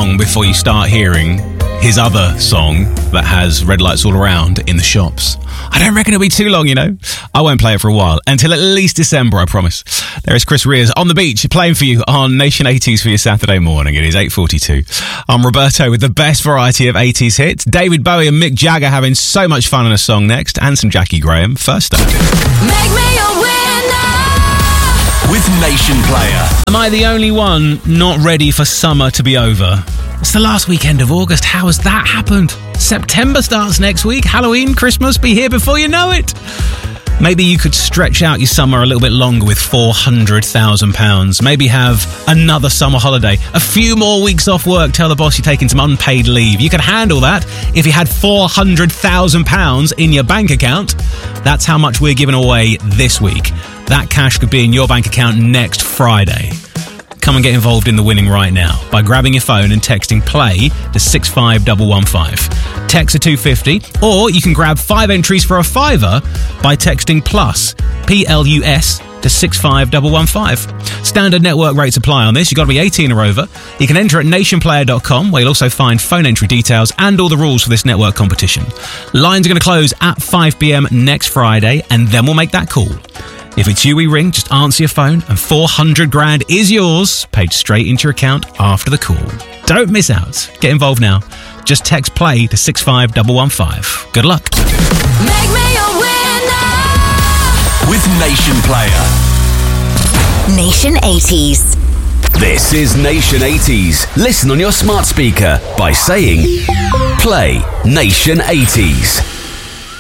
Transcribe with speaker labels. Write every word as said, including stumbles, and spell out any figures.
Speaker 1: long before you start hearing his other song that has red lights all around in the shops. I don't reckon it'll be too long, you know. I won't play it for a while, until at least December, I promise. There is Chris Rears on the beach, playing for you on Nation eighties for your Saturday morning. It is eight forty-two. I'm Roberto with the best variety of eighties hits. David Bowie and Mick Jagger having so much fun on a song next, and some Jackie Graham. First up.
Speaker 2: Make me a winner
Speaker 3: with Nation Player.
Speaker 1: Am I the only one not ready for summer to be over? It's the last weekend of August. How has that happened? September starts next week. Halloween, Christmas, be here before you know it. Maybe you could stretch out your summer a little bit longer with four hundred thousand pounds. Maybe have another summer holiday. A few more weeks off work. Tell the boss you're taking some unpaid leave. You could handle that if you had four hundred thousand pounds in your bank account. That's how much we're giving away this week. That cash could be in your bank account next Friday. Come and get involved in the winning right now by grabbing your phone and texting play to six five one one five. Text to two fifty, or you can grab five entries for a fiver by texting plus, P L U S, to six five one one five. Standard network rates apply on this. You've got to be eighteen or over. You can enter at nation player dot com, where you'll also find phone entry details and all the rules for this network competition. Lines are going to close at five p.m. next Friday, and then we'll make that call. If it's you we ring, just answer your phone and four hundred grand is yours, paid straight into your account after the call. Don't miss out. Get involved now. Just text play to six five one one five. Good luck.
Speaker 2: Make me a winner
Speaker 3: with Nation Player.
Speaker 4: Nation eighties.
Speaker 3: This is Nation eighties. Listen on your smart speaker by saying play Nation eighties.